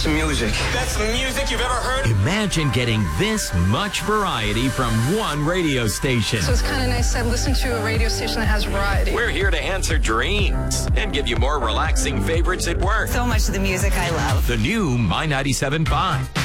That's music. That's music you've ever heard? Imagine getting this much variety from one radio station. So it's kind of nice to listen to a radio station that has variety. We're here to answer dreams and give you more relaxing favorites at work. So much of the music I love. The new My 97.5.